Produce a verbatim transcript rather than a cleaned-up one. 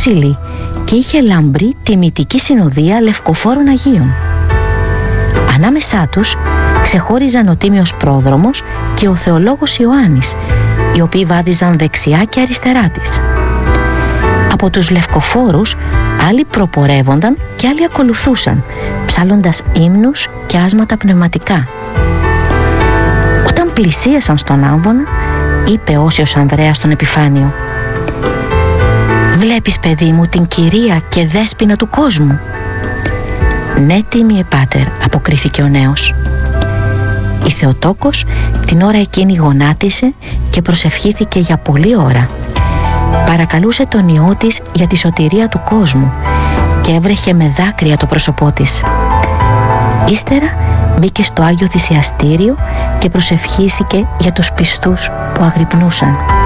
ψηλή και είχε λαμπρή τιμητική συνοδεία λευκοφόρων Αγίων. Ανάμεσά τους ξεχώριζαν ο Τίμιος Πρόδρομος και ο Θεολόγος Ιωάννης, οι οποίοι βάδιζαν δεξιά και αριστερά της. Από τους λευκοφόρους άλλοι προπορεύονταν και άλλοι ακολουθούσαν, ψάλλοντας ύμνους και άσματα πνευματικά. Όταν πλησίασαν στον άμβονα, είπε Όσιος Ανδρέας στον Επιφάνιο: «Βλέπεις, παιδί μου, την κυρία και δέσποινα του κόσμου?» «Ναι, τίμιε πάτερ», αποκρίθηκε ο νέος. Η Θεοτόκος την ώρα εκείνη γονάτισε και προσευχήθηκε για πολλή ώρα. Παρακαλούσε τον Υιό της για τη σωτηρία του κόσμου και έβρεχε με δάκρυα το πρόσωπό της. Ύστερα μπήκε στο Άγιο Θυσιαστήριο και προσευχήθηκε για τους πιστούς που αγρυπνούσαν.